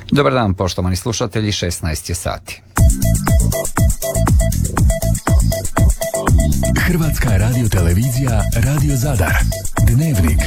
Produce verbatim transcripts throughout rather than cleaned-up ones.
Dobar dan, poštovani slušatelji, šesnaest je sati. Hrvatska radiotelevizija Radio Zadar. Dnevnik.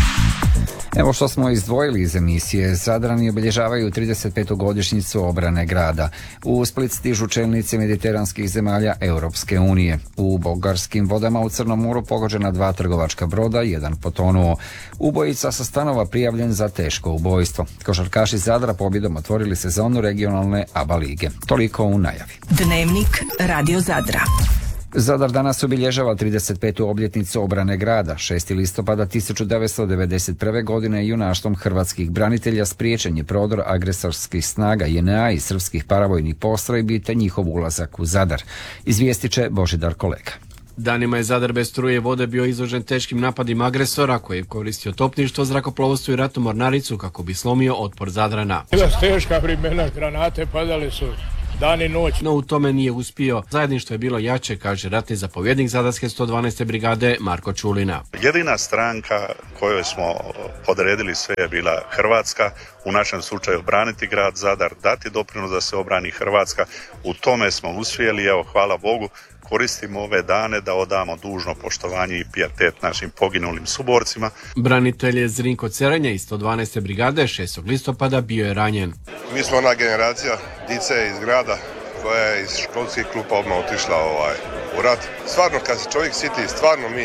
Evo što smo izdvojili iz emisije. Zadrani obilježavaju trideset petu godišnjicu obrane grada. U Split stižu čelnici mediteranskih zemalja Europske unije. U bugarskim vodama u Crnom moru pogođena dva trgovačka broda, jedan potonuo. Ubojica sa stanova prijavljen za teško ubojstvo. Košarkaši Zadra pobjedom otvorili sezonu regionalne A B A lige. Toliko u najavi. Dnevnik Radio Zadra. Zadar danas obilježava trideset petu obljetnicu obrane grada. šestog listopada tisuću devetsto devedeset prve. godine junaštvom hrvatskih branitelja spriječen je prodor agresorskih snaga J N A i srpskih paravojnih postrojbi te njihov ulazak u Zadar. Izvijestit će Božidar Kolega. Danima je Zadar bez struje i vode bio izložen teškim napadima agresora koji je koristio topništvo, zrakoplovstvo i ratnu mornaricu kako bi slomio otpor Zadrana. Bila teška vremena, granate padale su dan i noć. No u tome nije uspio. Zajedništvo je bilo jače, kaže ratni zapovjednik Zadarske sto dvanaeste brigade Marko Čulina. Jedina stranka kojoj smo podredili sve je bila Hrvatska, u našem slučaju braniti grad Zadar, dati doprinos da se obrani Hrvatska. U tome smo uspjeli, evo hvala Bogu. Koristimo ove dane da odamo dužno poštovanje i pijetet našim poginulim suborcima. Branitelj je Zrinko Cerenja iz sto dvanaeste brigade šestog listopada bio je ranjen. Mi smo ona generacija dice iz grada koja je iz školskih klupa odmah otišla ovaj, u rat. Stvarno kad se čovjek siti, stvarno mi,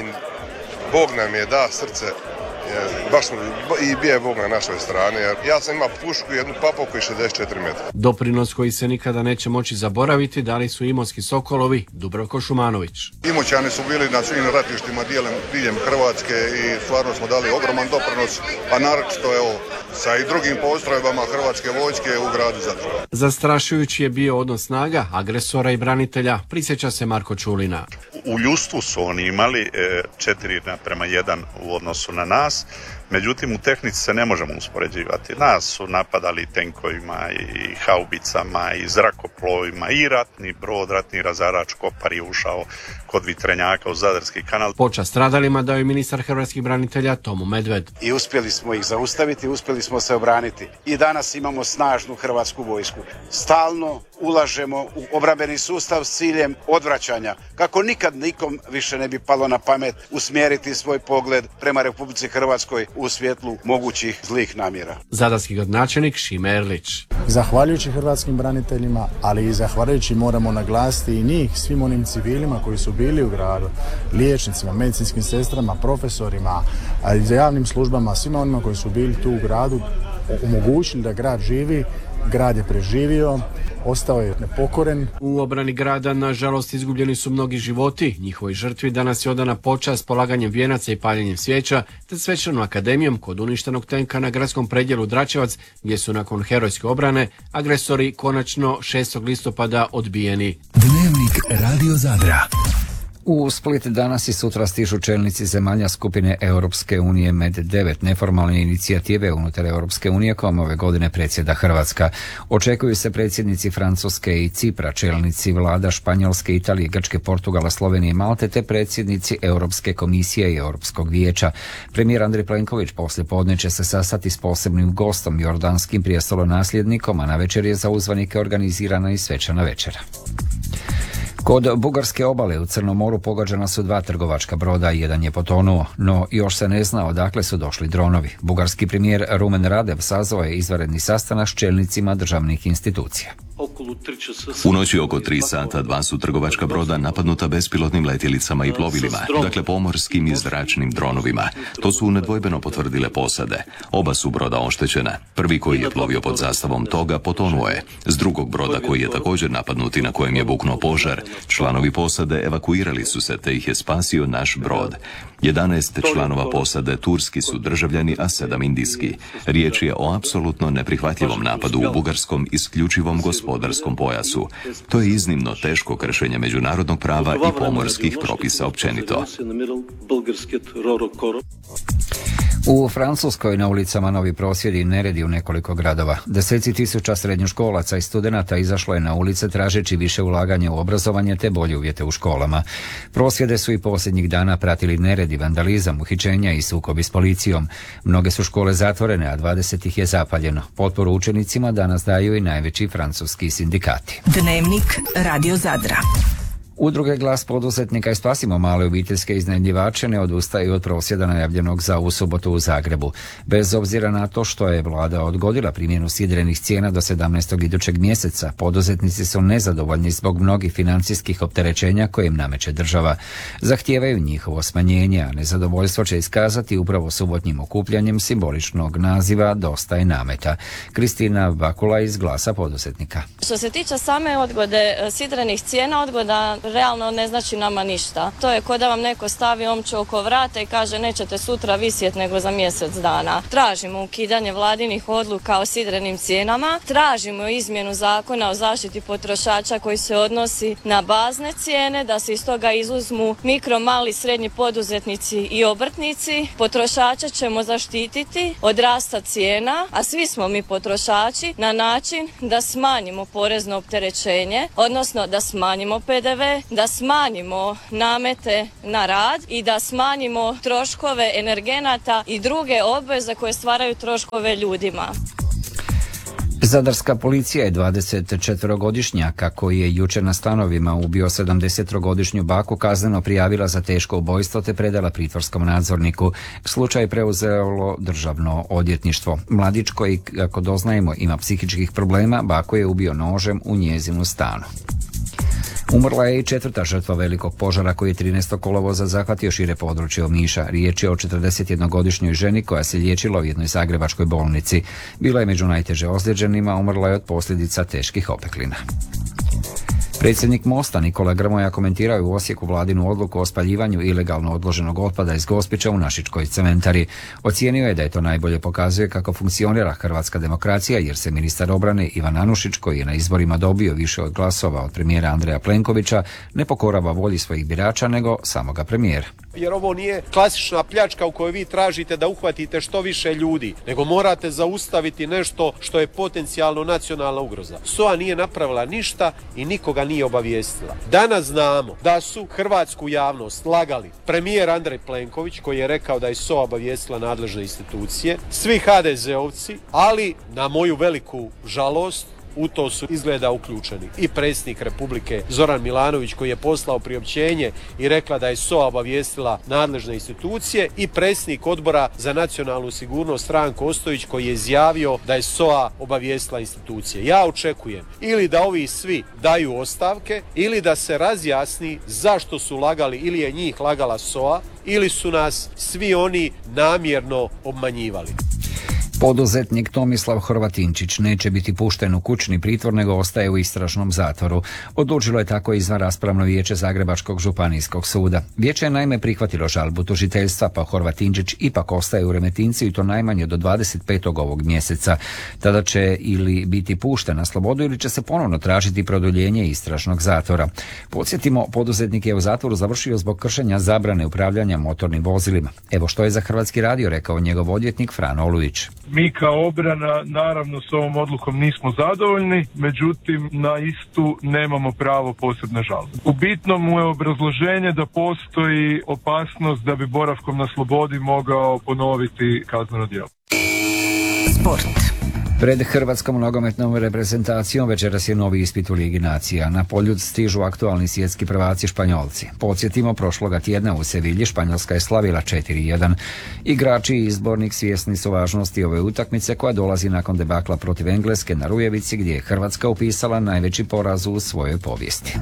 Bog nam je da srce. Baš i bio je Bog na našoj strani. Ja sam imao pušku i jednu papuku i šezdeset četiri metra. Doprinos koji se nikada neće moći zaboraviti dali su imotski Sokolovi, Dubravko Šumanović. Imoćani su bili na svim ratištima diljem Hrvatske i stvarno smo dali ogroman doprinos, a naročito evo sa i drugim postrojbama Hrvatske vojske u gradu Zadru. Zastrašujući je bio odnos snaga agresora i branitelja, prisjeća se Marko Čulina. U ljudstvu su oni imali četiri naprema jedan u odnosu na nas, međutim u tehnici se ne možemo uspoređivati. Nas su napadali tenkovima i haubicama i zrakoplovima i ratni brod, ratni razarač Kopar je ušao kod Vitrenjaka u Zadarski kanal. Počast stradalima dao je ministar hrvatskih branitelja Tomo Medved. I uspjeli smo ih zaustaviti, uspjeli smo se obraniti. I danas imamo snažnu hrvatsku vojsku. Stalno ulažemo u obrambeni sustav s ciljem odvraćanja, kako nikad nikom više ne bi palo na pamet usmjeriti svoj pogled prema Republici Hrvatskoj u svjetlu mogućih zlih namjera. Zadarski gradonačelnik Šime Erlić. Zahvaljujući hrvatskim braniteljima, ali i zahvaljujući moramo naglasiti i njih, svim onim civilima koji su bili u gradu, liječnicima, medicinskim sestrama, profesorima, ali i za javnim službama, svima onima koji su bili tu u gradu, omogućili da grad živi. Grad je preživio, ostao je nepokoren. U obrani grada, nažalost, izgubljeni su mnogi životi. Njihovoj žrtvi danas je odana počast polaganjem vijenaca i paljenjem svijeća, te svečanom akademijom kod uništenog tenka na gradskom predjelu Dračevac, gdje su nakon herojske obrane agresori konačno šestog listopada odbijeni. Dnevnik Radio Zadra. U Split danas i sutra stižu čelnici zemalja skupine Europske unije Med devet, neformalne inicijative unutar Europske unije kojom ove godine predsjeda Hrvatska. Očekuju se predsjednici Francuske i Cipra, čelnici vlada Španjolske, Italije, Grčke, Portugala, Slovenije i Malte, te predsjednici Europske komisije i Europskog vijeća. Premijer Andrej Plenković poslije podne će se sastati s posebnim gostom, jordanskim prijestolonasljednikom, a na večer je za uzvanike organizirana i svečana večera. Kod bugarske obale u Crnom moru pogađana su dva trgovačka broda i jedan je potonuo, no još se ne zna odakle su došli dronovi. Bugarski premijer Rumen Radev sazvao je izvanredni sastanak s čelnicima državnih institucija. U noći oko tri sata dva su trgovačka broda napadnuta bespilotnim letjelicama i plovilima, dakle pomorskim i zračnim dronovima. To su nedvojbeno potvrdile posade. Oba su broda oštećena. Prvi koji je plovio pod zastavom toga potonuo je. S drugog broda koji je također napadnut i na kojem je buknuo požar, članovi posade evakuirali su se te ih je spasio naš brod. jedanaest članova posade turski su državljani, a sedam indijski. Riječ je o apsolutno neprihvatljivom napadu u bugarskom isključivom gospodarskom pojasu. To je iznimno teško kršenje međunarodnog prava i pomorskih propisa općenito. U Francuskoj na ulicama novi prosvjedi i neredi u nekoliko gradova. Deseci tisuća srednjoškolaca i studenata izašlo je na ulice tražeći više ulaganja u obrazovanje te bolje uvjete u školama. Prosvjede su i posljednjih dana pratili neredi, vandalizam, uhićenja i sukobi s policijom. Mnoge su škole zatvorene, a dvadeset ih je zapaljeno. Potporu učenicima danas daju i najveći francuski sindikati. Dnevnik Radio Zadra. Udruge Glas poduzetnika i Spasimo male obiteljske iznajmljivače ne odustaju od prosvjeda najavljenog za ovu subotu u Zagrebu. Bez obzira na to što je vlada odgodila primjenu sidrenih cijena do sedamnaestog idućeg mjeseca, poduzetnici su nezadovoljni zbog mnogih financijskih opterećenja koje im nameće država. Zahtijevaju njihovo smanjenje, a nezadovoljstvo će iskazati upravo subotnjim okupljanjem simboličnog naziva Dosta je nameta. Kristina Bakula iz Glasa poduzetnika. Što se tiče same odgode sidrenih cijena, odgoda realno ne znači nama ništa. To je ko da vam neko stavi omču oko vrata i kaže nećete sutra visjeti nego za mjesec dana. Tražimo ukidanje vladinih odluka o sidrenim cijenama, tražimo izmjenu zakona o zaštiti potrošača koji se odnosi na bazne cijene, da se iz toga izuzmu mikro, mali, srednji poduzetnici i obrtnici. Potrošača ćemo zaštititi od rasta cijena, a svi smo mi potrošači, na način da smanjimo porezno opterećenje, odnosno da smanjimo P D V, da smanjimo namete na rad i da smanjimo troškove energenata i druge obveze koje stvaraju troškove ljudima. Zadarska policija je dvadesetčetverogodišnjaka koji je jučer na stanovima ubio sedamdesettrogodišnju baku kazneno prijavila za teško ubojstvo te predala pritvorskom nadzorniku. Slučaj preuzelo državno odvjetništvo. Mladić koji, ako doznajemo, ima psihičkih problema, baku je ubio nožem u njezinu stanu. Umrla je i četvrta žrtva velikog požara koji je trinaestog kolovoza zahvatio šire područje Omiša. Riječ je o četrdesetjednogodišnjoj ženi koja se liječila u jednoj zagrebačkoj bolnici. Bila je među najteže ozlijeđenima, umrla je od posljedica teških opeklina. Predsjednik Mosta Nikola Grmoja komentirao je u Osijeku vladinu odluku o spaljivanju ilegalno odloženog otpada iz Gospića u Našičkoj cementari. Ocijenio je da je to najbolje pokazuje kako funkcionira hrvatska demokracija jer se ministar obrane Ivan Anušić, koji je na izborima dobio više od glasova od premijera Andreja Plenkovića, ne pokorava volji svojih birača nego samoga premijera. Jer ovo nije klasična pljačka u kojoj vi tražite da uhvatite što više ljudi, nego morate zaustaviti nešto što je potencijalno nacionalna ugroza. S O A nije napravila ništa i nikoga nije obavijestila. Danas znamo da su hrvatsku javnost lagali premijer Andrej Plenković, koji je rekao da je S O A obavijestila nadležne institucije, svi ha de ze ovci, ali na moju veliku žalost u to su izgleda uključeni i predsjednik Republike Zoran Milanović, koji je poslao priopćenje i rekla da je S O A obavijestila nadležne institucije, i predsjednik Odbora za nacionalnu sigurnost Ranko Ostojić, koji je izjavio da je S O A obavijestila institucije. Ja očekujem ili da ovi svi daju ostavke ili da se razjasni zašto su lagali, ili je njih lagala S O A ili su nas svi oni namjerno obmanjivali. Poduzetnik Tomislav Horvatinčić neće biti pušten u kućni pritvor nego ostaje u istražnom zatvoru. Odlučilo je tako izvanraspravno vijeće Zagrebačkog županijskog suda. Vijeće je naime prihvatilo žalbu tužiteljstva, pa Horvatinčić ipak ostaje u Remetincu i to najmanje do dvadeset petog ovog mjeseca. Tada će ili biti pušten na slobodu ili će se ponovno tražiti produljenje istražnog zatvora. Podsjetimo, poduzetnik je u zatvoru završio zbog kršenja zabrane upravljanja motornim vozilima. Evo što je za Hrvatski radio rekao njegov odvjetnik Frano Olujić. Mi kao obrana naravno s ovom odlukom nismo zadovoljni, međutim na istu nemamo pravo posebne žalbe. U bitnom mu je obrazloženje da postoji opasnost da bi boravkom na slobodi mogao ponoviti kazneno djelo. Sport. Pred hrvatskom nogometnom reprezentacijom večeras je novi ispit u Ligi nacija. Na polju stižu aktualni svjetski prvaci Španjolci. Podsjetimo, prošloga tjedna u Sevilji Španjolska je slavila četiri jedan. Igrači i izbornik svjesni su važnosti ove utakmice koja dolazi nakon debakla protiv Engleske na Rujevici, gdje je Hrvatska upisala najveći poraz u svojoj povijesti.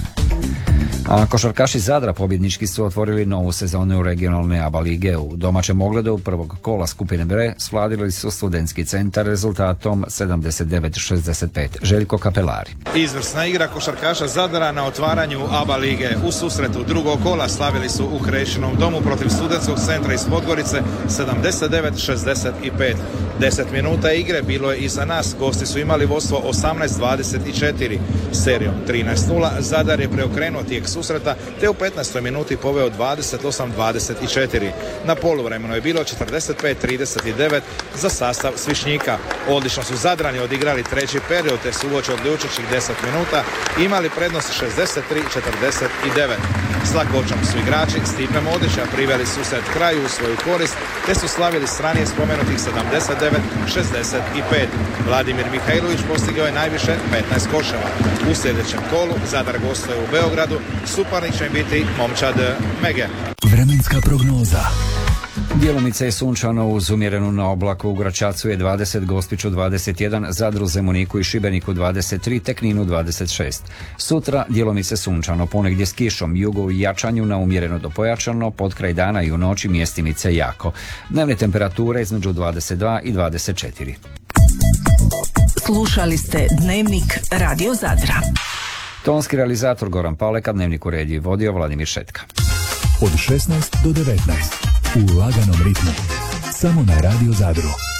A košarkaši Zadra pobjednički su otvorili novu sezonu regionalne A B A lige. U domaćem ogledu prvog kola skupine B svladili su Studentski centar rezultatom sedamdeset devet šezdeset pet. Željko Kapelari. Izvrsna igra košarkaša Zadra na otvaranju A B A lige. U susretu drugog kola slavili su u Krešinom domu protiv Studentskog centra iz Podgorice sedamdeset devet šezdeset pet. Deset minuta igre bilo je i za nas, gosti su imali vodstvo osamnaest dvadeset četiri. Serijom trinaest nula Zadar je preokrenuo tijek susreta te u petnaestoj minuti poveo dvadeset osam dvadeset četiri. Na poluvremenu je bilo četrdeset pet trideset devet za sastav Svišnjika. Odlično su Zadrani odigrali treći period te su uoči odlučujućih deset minuta imali prednost šezdeset tri četrdeset devet. S lakoćom su igrači Stipe Modića priveli susret kraju u svoju korist te su slavili s ranije spomenutih sedamdeset devet šezdeset pet. Vladimir Mihajlović postigao je najviše petnaest koševa. U sljedećem kolu Zadar gostuje u Beogradu, suparnik će biti Momčad Mege. Vremenska prognoza. Djelomice je sunčano uz umjerenu na oblaku, u Gračacu je dvadeset, Gospiću dvadeset jedan, Zadru, Zemuniku i Šibeniku dvadeset tri, te Kninu dvadeset šest. Sutra djelomice sunčano, ponegdje s kišom, jugo u jačanju na umjereno do pojačano, pod kraj dana i u noći mjestimice jako. Dnevne temperature između dvadeset dva i dvadeset četiri. Slušali ste Dnevnik Radio Zadra. Tonski realizator Goran Paleka, Dnevnik uredio i vodio Vladimir Šetka. Od šesnaest do devetnaest u laganom ritmu. Samo na Radio Zadru.